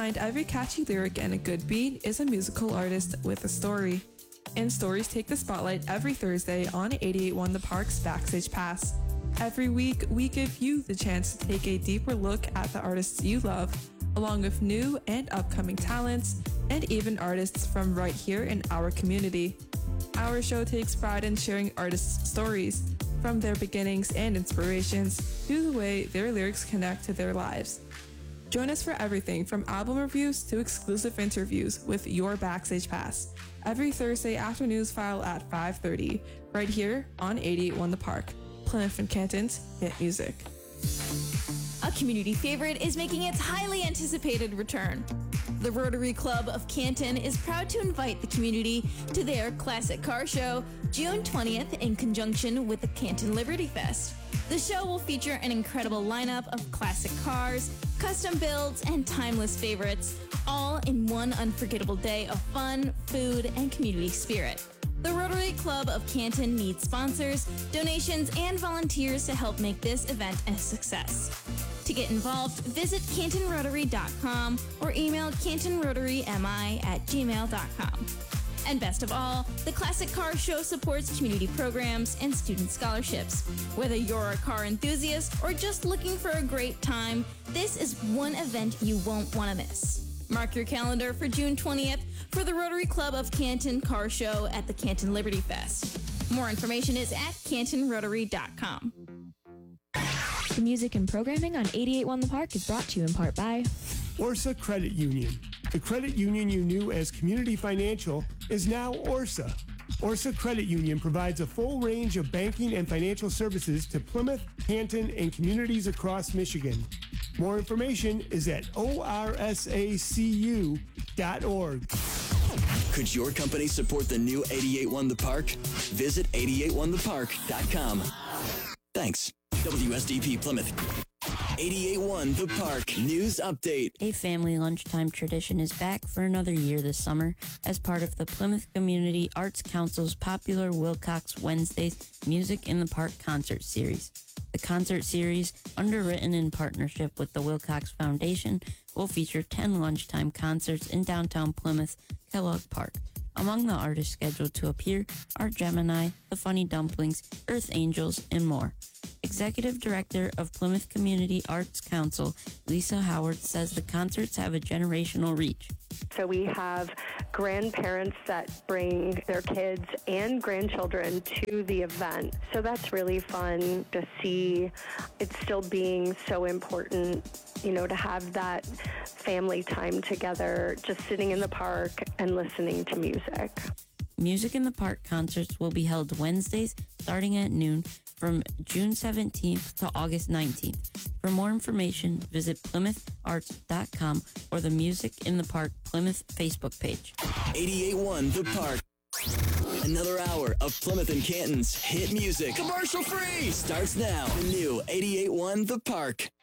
behind every catchy lyric and a good beat is a musical artist with a story. And stories take the spotlight every Thursday on 88.1 The Park's Backstage Pass. Every week, we give you the chance to take a deeper look at the artists you love, along with new and upcoming talents, and even artists from right here in our community. Our show takes pride in sharing artists' stories, from their beginnings and inspirations to the way their lyrics connect to their lives. Join us for everything from album reviews to exclusive interviews with your Backstage Pass every Thursday after news file at 5:30, right here on 88.1 The Park, Plymouth and Canton's hit music. A community favorite is making its highly anticipated return. The Rotary Club of Canton is proud to invite the community to their Classic Car Show June 20th in conjunction with the Canton Liberty Fest. The show will feature an incredible lineup of classic cars, custom builds, and timeless favorites, all in one unforgettable day of fun, food, and community spirit. The Rotary Club of Canton needs sponsors, donations, and volunteers to help make this event a success. To get involved, visit cantonrotary.com or email cantonrotarymi@gmail.com. And best of all, the Classic Car Show supports community programs and student scholarships. Whether you're a car enthusiast or just looking for a great time, this is one event you won't want to miss. Mark your calendar for June 20th for the Rotary Club of Canton Car Show at the Canton Liberty Fest. More information is at cantonrotary.com. The music and programming on 88.1 The Park is brought to you in part by Orsa Credit Union. The credit union you knew as Community Financial is now Orsa. Orsa Credit Union provides a full range of banking and financial services to Plymouth, Canton, and communities across Michigan. More information is at orsacu.org. Could your company support the new 88.1 The Park? Visit 88.1thepark.com. Thanks. WSDP Plymouth. 88.1 The Park News Update. A family lunchtime tradition is back for another year this summer as part of the Plymouth Community Arts Council's popular Wilcox Wednesdays Music in the Park concert series. The concert series, underwritten in partnership with the Wilcox Foundation, will feature 10 lunchtime concerts in downtown Plymouth, Kellogg Park. Among the artists scheduled to appear are Gemini, The Funny Dumplings, Earth Angels, and more. Executive Director of Plymouth Community Arts Council, Lisa Howard, says the concerts have a generational reach. So we have grandparents that bring their kids and grandchildren to the event. So that's really fun to see. It's still being so important, to have that family time together, just sitting in the park and listening to music. Music in the Park concerts will be held Wednesdays starting at noon from June 17th to August 19th. For more information, visit PlymouthArts.com or the Music in the Park Plymouth Facebook page. 88.1 The Park. Another hour of Plymouth and Canton's hit music. Commercial free. Starts now. The new 88.1 The Park.